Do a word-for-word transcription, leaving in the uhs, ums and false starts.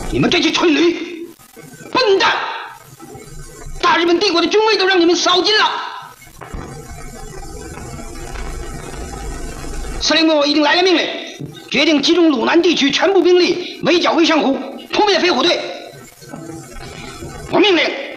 你们这些蠢驴、笨蛋！大日本帝国的军威都让你们扫尽了。司令部我已经来了命令，决定集中鲁南地区全部兵力围剿魏上虎，扑灭飞虎队。我命令